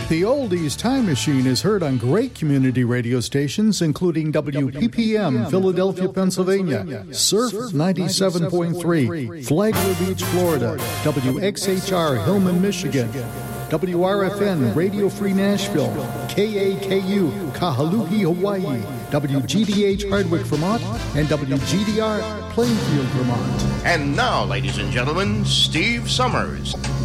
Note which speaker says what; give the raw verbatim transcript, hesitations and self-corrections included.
Speaker 1: The Oldies Time Machine is heard on great community radio stations, including W P P M, Philadelphia, Pennsylvania, Surf ninety-seven point three, Flagler Beach, Florida, W X H R, Hillman, Michigan, W R F N, Radio Free Nashville, K A K U, Kahaluki, Hawaii, W G D H, Hardwick, Vermont, and W G D R, Plainfield, Vermont.
Speaker 2: And now, ladies and gentlemen, Steve Summers.